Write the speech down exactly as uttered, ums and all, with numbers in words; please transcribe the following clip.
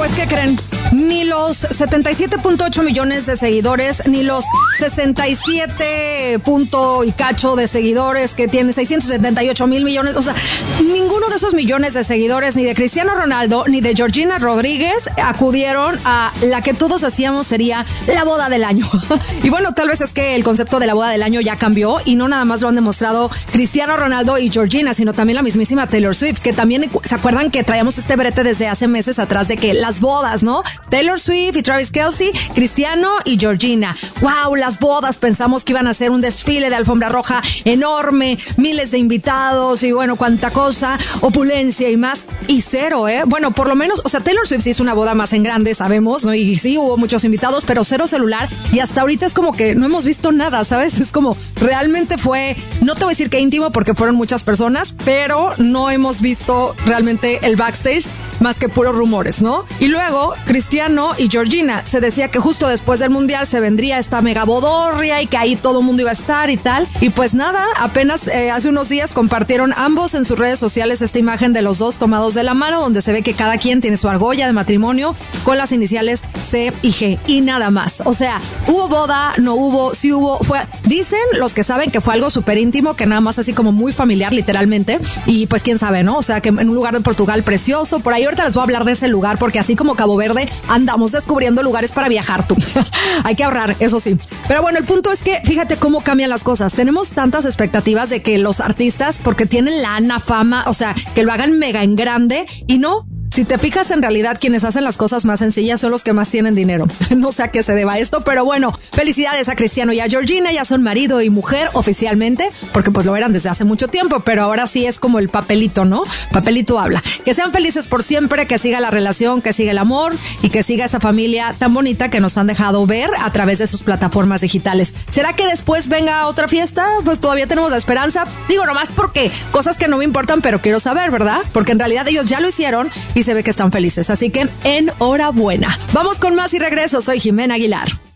Pues, ¿qué creen? Ni los setenta y siete punto ocho millones de seguidores, ni los sesenta y siete punto y cacho de seguidores que tiene seiscientos setenta y ocho mil millones, o sea, ninguno de esos millones de seguidores, ni de Cristiano Ronaldo, ni de Georgina Rodríguez, acudieron a la que todos hacíamos sería la boda del año. Y bueno, tal vez es que el concepto de la boda del año ya cambió y no nada más lo han demostrado Cristiano Ronaldo y Georgina, sino también la mismísima Taylor Swift, que también se acuerdan que traíamos este brete desde hace meses atrás de que las bodas, ¿no? Taylor Swift y Travis Kelce, Cristiano y Georgina. ¡Wow! Las bodas, pensamos que iban a ser un desfile de alfombra roja enorme, miles de invitados y bueno, cuánta cosa, opulencia y más. Y cero, ¿eh? Bueno, por lo menos, o sea, Taylor Swift sí hizo una boda más en grande, sabemos, ¿no? Y sí, hubo muchos invitados, pero cero celular. Y hasta ahorita es como que no hemos visto nada, ¿sabes? Es como, realmente fue, no te voy a decir que íntimo porque fueron muchas personas, pero no hemos visto realmente el backstage más que puros rumores, ¿no? Y luego, Cristiano y Georgina, se decía que justo después del mundial se vendría esta megabodorria y que ahí todo el mundo iba a estar y tal. Y pues nada, apenas eh, hace unos días compartieron ambos en sus redes sociales esta imagen de los dos tomados de la mano, donde se ve que cada quien tiene su argolla de matrimonio con las iniciales C y G y nada más. O sea, hubo boda, no hubo, sí hubo, fue, dicen los que saben que fue algo súper íntimo, que nada más así como muy familiar literalmente, y pues quién sabe, ¿no? O sea, que en un lugar de Portugal precioso, por ahí ahorita les voy a hablar de ese lugar, porque así como Cabo Verde, andamos descubriendo lugares para viajar tú. Hay que ahorrar, eso sí. Pero bueno, el punto es que fíjate cómo cambian las cosas. Tenemos tantas expectativas de que los artistas, porque tienen lana, fama, o sea, que lo hagan mega en grande y no. Si te fijas, en realidad quienes hacen las cosas más sencillas son los que más tienen dinero. No sé a qué se deba esto, pero bueno, felicidades a Cristiano y a Georgina, ya son marido y mujer oficialmente, porque pues lo eran desde hace mucho tiempo, pero ahora sí es como el papelito, ¿no? Papelito habla. Que sean felices por siempre, que siga la relación, que siga el amor y que siga esa familia tan bonita que nos han dejado ver a través de sus plataformas digitales. ¿Será que después venga otra fiesta? Pues todavía tenemos la esperanza. Digo, nomás porque cosas que no me importan, pero quiero saber, ¿verdad? Porque en realidad ellos ya lo hicieron y se ve que están felices. Así que enhorabuena. Vamos con más y regreso. Soy Jimena Aguilar.